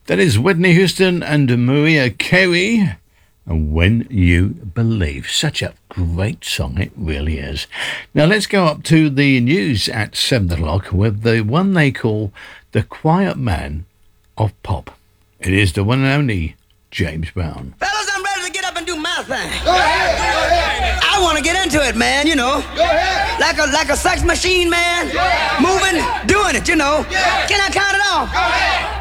That is Whitney Houston and Mariah Carey. And When You Believe. Such a great song, it really is. Now let's go up to the news at 7 o'clock with the one they call the quiet man of pop. It is the one and only James Brown. Fellas, I'm ready to get up and do my thing. Go ahead. I want to get into it, man, you know. Go ahead. Like a sex machine, man. Moving, doing it, you know. Can I count it off? Go ahead.